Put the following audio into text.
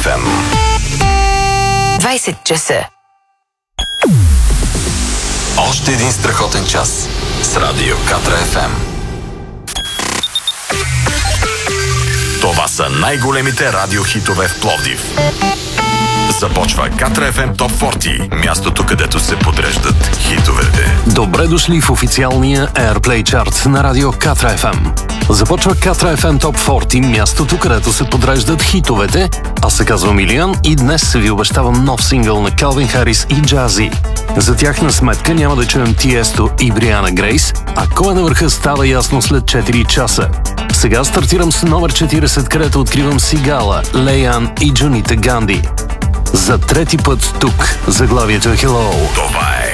FM. 20 часа. Още един страхотен час с Радио Катра FM. Това са най-големите радиохитове в Пловдив. Започва Катра FM Top 40, мястото, където се подреждат хитовете. Добре дошли в официалния Airplay Chart на радио Катра FM. Започва Катра FM Top 40, мястото, където се подреждат хитовете. Аз се казвам Илиян и днес ви обещавам нов сингъл на Калвин Харис и Джази. За тяхна сметка няма да чуем Тиесто и Бриана Грейс, а кой е на върха става ясно след 4 часа. Сега стартирам с номер 40, където откривам Сигала, Леян и Джуните Ганди. За трети път тук заглавието е Hello. Това е